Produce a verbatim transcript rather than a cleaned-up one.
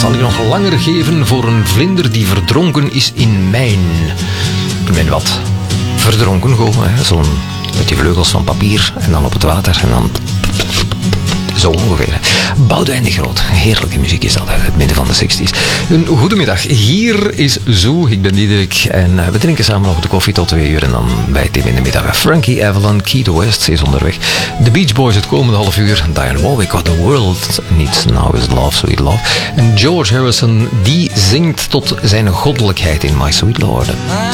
zal ik nog langer geven voor een vlinder die verdronken is in mijn... In mijn wat? Verdronken gewoon, hè? Zo'n met die vleugels van papier en dan op het water en dan... Zo ongeveer. Boudewijn de Groot. Heerlijke muziek is dat uit het midden van de zestig's. Een goedemiddag. Hier is Zoo. Ik ben Diederik. En we drinken samen nog de koffie tot twee uur. En dan bij Tim in de middag. Frankie Avalon, Keith West is onderweg. The Beach Boys het komende half uur. Diane Warwick, What the World Needs Now is Love, Sweet Love. En George Harrison, die zingt tot zijn goddelijkheid in My Sweet Lord.